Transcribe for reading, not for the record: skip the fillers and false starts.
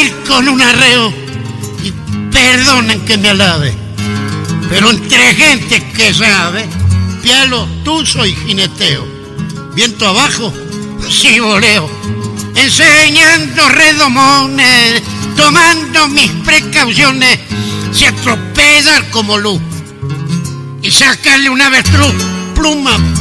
voy con un arreo y perdonen que me alabe, pero entre gente que sabe, pialo, tuzo y jineteo. Viento abajo, sí voleo, enseñando redomones, tomando mis precauciones, se atropellar como luz y sacarle una avestruz, pluma